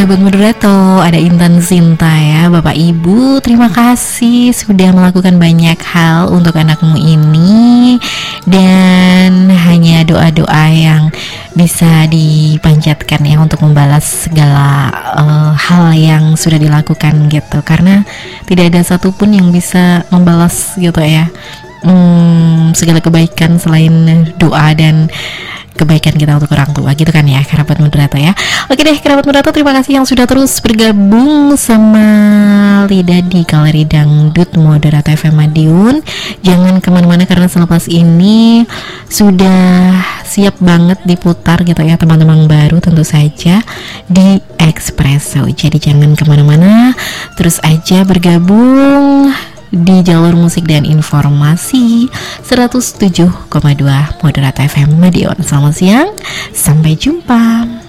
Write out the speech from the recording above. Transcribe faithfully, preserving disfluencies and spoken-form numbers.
kerabat moderator, ada Intan Sinta ya. Bapak Ibu, terima kasih sudah melakukan banyak hal untuk anakmu ini. Dan hanya doa-doa yang bisa dipanjatkan ya untuk membalas segala uh, hal yang sudah dilakukan gitu. Karena tidak ada satupun yang bisa membalas gitu ya hmm, segala kebaikan selain doa dan kebaikan kita untuk orang tua gitu kan ya, kerabat moderator ya. Oke deh kerabat moderator, terima kasih yang sudah terus bergabung sama Lidah di Galeri Dangdut Moderator F M Madiun. Jangan kemana-mana karena selepas ini sudah siap banget diputar gitu ya teman-teman baru tentu saja di Expresso. Jadi jangan kemana-mana, terus aja bergabung di jalur musik dan informasi seratus tujuh koma dua Moderator F M Madiun. Selamat siang, sampai jumpa.